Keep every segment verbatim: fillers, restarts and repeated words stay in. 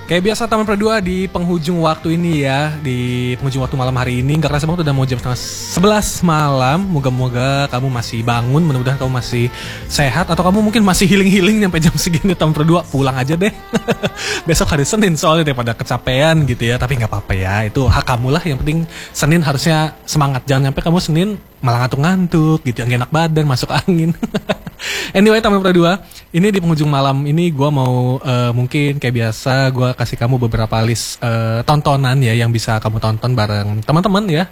Kayak biasa Taman Perdua di penghujung waktu ini ya, di penghujung waktu malam hari ini, gak kerasa banget udah mau jam setengah sebelas malam. Moga-moga kamu masih bangun, mudah-mudahan kamu masih sehat, atau kamu mungkin masih healing-healing sampai jam segini Taman Perdua. Pulang aja deh. Besok hari Senin soalnya daripada kecapean gitu ya, tapi gak apa-apa ya, itu hak kamu lah. Yang penting Senin harusnya semangat, jangan sampai kamu Senin malah ngantuk-ngantuk gitu, yang enak badan, masuk angin. Anyway, Taman Perdua, ini di penghujung malam ini gue mau uh, mungkin kayak biasa gue kasih kamu beberapa list uh, tontonan ya yang bisa kamu tonton bareng teman-teman ya,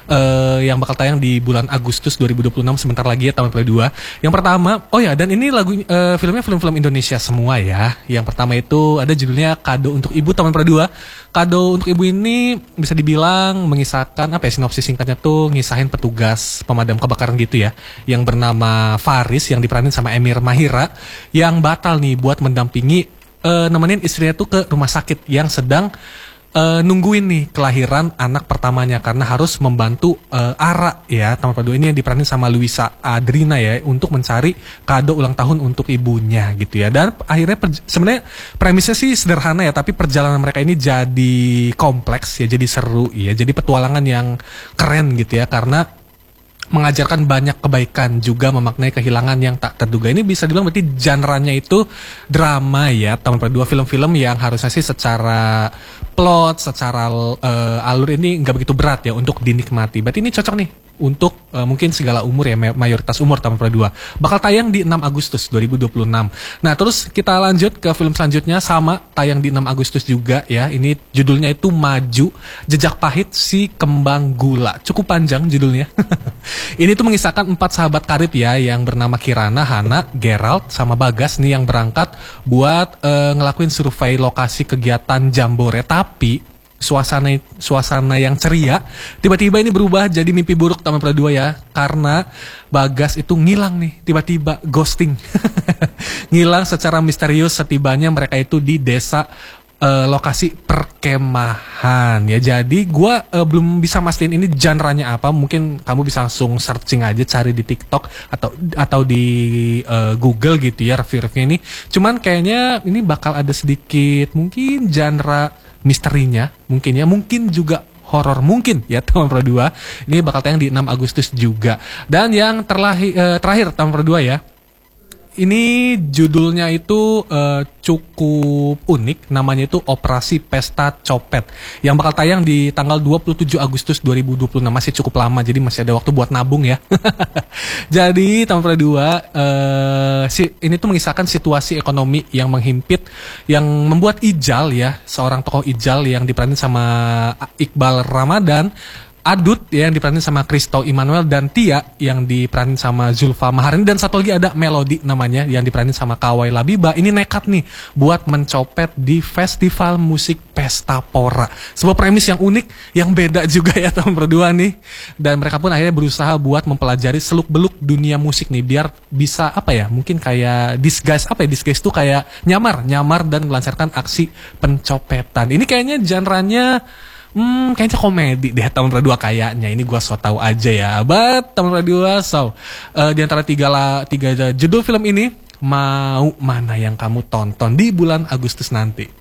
uh, yang bakal tayang di bulan Agustus dua ribu dua puluh enam, sebentar lagi ya Taman Perdua. Yang pertama, oh ya, dan ini lagu uh, filmnya film-film Indonesia semua ya. Yang pertama itu ada judulnya Kado Untuk Ibu Taman Perdua. Kado Untuk Ibu ini bisa dibilang mengisahkan apa ya, sinopsis singkatnya tuh ngisahin petugas pemadam kebakaran gitu ya, yang bernama Faris yang diperanin sama Emir Mahira, yang batal nih buat mendampingi uh, nemenin istrinya tuh ke rumah sakit yang sedang uh, nungguin nih kelahiran anak pertamanya, karena harus membantu uh, Ara ya. Taman Perdua ini yang diperanin sama Luisa Adrina ya, untuk mencari kado ulang tahun untuk ibunya gitu ya. Dan akhirnya sebenarnya premisnya sih sederhana ya, tapi perjalanan mereka ini jadi kompleks ya, jadi seru ya, jadi petualangan yang keren gitu ya, karena mengajarkan banyak kebaikan, juga memaknai kehilangan yang tak terduga. Ini bisa dibilang berarti genre-nya itu drama ya, Taman Perdua, film-film yang harusnya sih secara plot, secara uh, alur ini nggak begitu berat ya untuk dinikmati. Berarti ini cocok nih untuk uh, mungkin segala umur ya, mayoritas umur Taman Perdua. Bakal tayang di enam Agustus dua ribu dua puluh enam. Nah, terus kita lanjut ke film selanjutnya, sama tayang di enam Agustus juga ya. Ini judulnya itu Maju, Jejak Pahit Si Kembang Gula. Cukup panjang judulnya. Ini tuh mengisahkan empat sahabat karib ya, yang bernama Kirana, Hana, Gerald, sama Bagas nih, yang berangkat buat uh, ngelakuin survei lokasi kegiatan Jambore. Tapi suasana suasana yang ceria tiba-tiba ini berubah jadi mimpi buruk Taman Perdua ya, karena Bagas itu ngilang nih, tiba-tiba ghosting. Ngilang secara misterius setibanya mereka itu di desa uh, lokasi perkemahan ya. Jadi gue uh, belum bisa mastiin ini genre-nya apa. Mungkin kamu bisa langsung searching aja, cari di TikTok atau atau di uh, Google gitu ya review-review ini. Cuman kayaknya ini bakal ada sedikit mungkin genre misterinya, mungkin ya, mungkin juga horor mungkin ya Taman Perdua. Ini bakal tayang di enam Agustus juga. Dan yang terlahir, eh, terakhir Taman Perdua ya, ini judulnya itu uh, cukup unik, namanya itu Operasi Pesta Copet, yang bakal tayang di tanggal dua puluh tujuh Agustus dua ribu dua puluh enam. Masih cukup lama, jadi masih ada waktu buat nabung ya. Jadi Taman Perdua uh, si, ini tuh mengisahkan situasi ekonomi yang menghimpit, yang membuat Ijal ya, seorang tokoh Ijal yang diperanin sama Iqbal Ramadan, Adut ya, yang diperanin sama Kristo Immanuel, dan Tia yang diperanin sama Zulfa Maharani, dan satu lagi ada Melody namanya yang diperanin sama Kawai Labiba. Ini nekat nih buat mencopet di festival musik Pesta Pora. Sebuah premis yang unik, yang beda juga ya Taman Perdua nih. Dan mereka pun akhirnya berusaha buat mempelajari seluk-beluk dunia musik nih, biar bisa apa ya, mungkin kayak disguise, apa ya, disguise tuh kayak nyamar, nyamar dan melancarkan aksi pencopetan. Ini kayaknya genre-nya Hmm, kayaknya komedi deh Taman Perdua kayaknya. Ini gua so tau aja ya. But Taman Perdua, so uh, di antara tiga, la, tiga judul film ini, mau mana yang kamu tonton di bulan Agustus nanti?